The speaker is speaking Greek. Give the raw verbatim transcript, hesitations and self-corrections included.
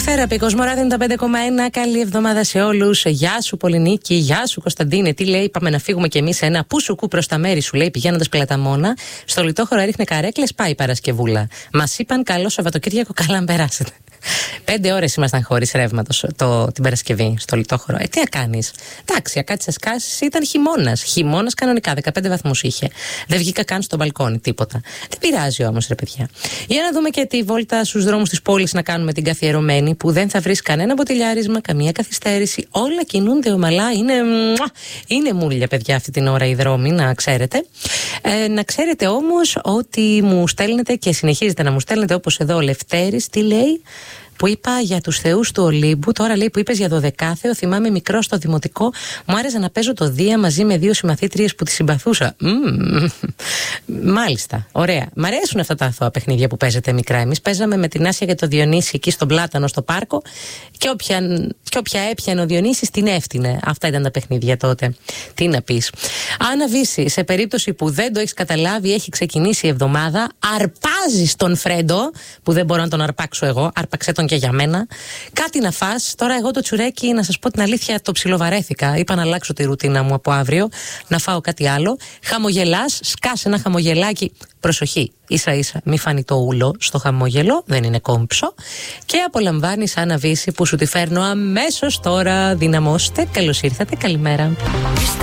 Θέραπη, Κοσμοράδιο τα πέντε κόμμα ένα. Καλή εβδομάδα σε όλους. Γεια σου Πολυνίκη, γεια σου Κωνσταντίνε. Τι λέει, πάμε να φύγουμε κι εμείς σε ένα πούσουκού προς τα μέρη σου, λέει, πηγαίνοντας Πλαταμόνα. Στο Λιτόχωρο έριχνε καρέκλες, πάει η Παρασκευούλα. Μας είπαν καλό Σαββατοκύριακο, καλά να περάσετε. Πέντε ώρες ήμασταν χωρίς ρεύμα το, το, την Παρασκευή στο Λιτόχωρο. Ε, τι να κάνεις. Εντάξει, ακάτσε σκάσεις, ήταν χειμώνας. Χειμώνας κανονικά, δεκαπέντε βαθμούς είχε. Δεν βγήκα καν στο μπαλκόνι, τίποτα. Δεν πειράζει όμως, ρε παιδιά. Για να δούμε και τη βόλτα στους δρόμους της πόλης να κάνουμε την καθιερωμένη, που δεν θα βρεις κανένα μποτιλιάρισμα, καμία καθυστέρηση. Όλα κινούνται ομαλά. Είναι, είναι μούλια, παιδιά, αυτή την ώρα οι δρόμοι, να ξέρετε. Ε, να ξέρετε όμως ότι μου στέλνετε και συνεχίζετε να μου στέλνετε, όπως εδώ ο Λευτέρης, τι λέει. Που είπα για τους θεούς του Ολύμπου, τώρα λέει που είπες για δωδεκάθεο. Θυμάμαι μικρό στο δημοτικό, μου άρεσε να παίζω το Δία μαζί με δύο συμμαθήτριες που τη συμπαθούσα. Mm. Μάλιστα, ωραία. Μ' αρέσουν αυτά τα αθώα παιχνίδια που παίζετε μικρά. Εμείς παίζαμε με την Άσια και το Διονύση εκεί στον Πλάτανο, στο πάρκο, και όποια, και όποια έπιανε ο Διονύσης την έφτινε. Αυτά ήταν τα παιχνίδια τότε. Τι να πεις. Άννα Βύση, σε περίπτωση που δεν το έχεις καταλάβει, έχει ξεκινήσει η εβδομάδα. Αρπάζεις τον Φρέντο, που δεν μπορώ να τον αρπάξω εγώ. Άρπαξε τον και για μένα. Κάτι να φας. Τώρα εγώ το τσουρέκι, να σας πω την αλήθεια, το ψιλοβαρέθηκα. Είπα να αλλάξω τη ρουτίνα μου από αύριο, να φάω κάτι άλλο. Χαμογελάς, σκάσε ένα χαμογελάκι. Προσοχή, ίσα ίσα μη φανεί το ούλο στο χαμόγελο, δεν είναι κόμψο. Και απολαμβάνεις Άννα Βύση που σου τη φέρνω αμέσως τώρα. Δυναμώστε, καλώς ήρθατε, καλημέρα.